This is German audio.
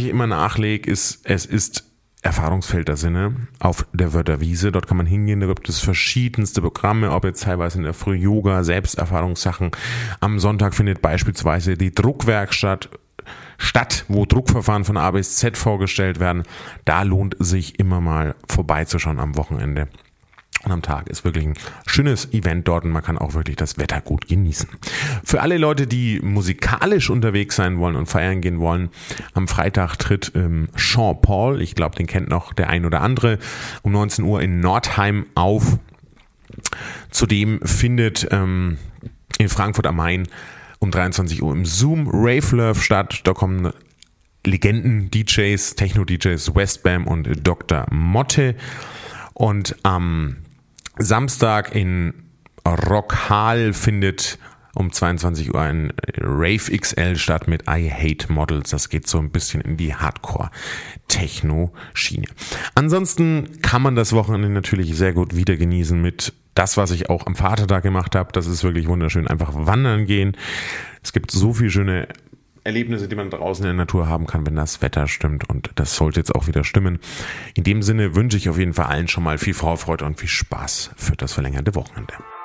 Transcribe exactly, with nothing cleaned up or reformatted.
immer nachlege, ist, es ist Erfahrungsfeld der Sinne auf der Wörterwiese. Dort kann man hingehen, da gibt es verschiedenste Programme, ob jetzt teilweise in der Früh Yoga, Selbsterfahrungssachen. Am Sonntag findet beispielsweise die Druckwerkstatt statt, wo Druckverfahren von A bis Z vorgestellt werden. Da lohnt sich immer mal vorbeizuschauen am Wochenende. Und am Tag ist wirklich ein schönes Event dort und man kann auch wirklich das Wetter gut genießen. Für alle Leute, die musikalisch unterwegs sein wollen und feiern gehen wollen, am Freitag tritt ähm, Sean Paul, ich glaube, den kennt noch der ein oder andere, um neunzehn Uhr in Nordheim auf. Zudem findet ähm, in Frankfurt am Main um dreiundzwanzig Uhr im Zoom Rave Love statt. Da kommen Legenden-D Js, Techno-D Js, Westbam und Doktor Motte. Und am Samstag in Rockhall findet um zweiundzwanzig Uhr ein Rave X L statt mit I Hate Models. Das geht so ein bisschen in die Hardcore-Techno-Schiene. Ansonsten kann man das Wochenende natürlich sehr gut wieder genießen mit das, was ich auch am Vatertag gemacht habe. Das ist wirklich wunderschön. Einfach wandern gehen. Es gibt so viele schöne Erlebnisse, die man draußen in der Natur haben kann, wenn das Wetter stimmt, und das sollte jetzt auch wieder stimmen. In dem Sinne wünsche ich auf jeden Fall allen schon mal viel Vorfreude und viel Spaß für das verlängerte Wochenende.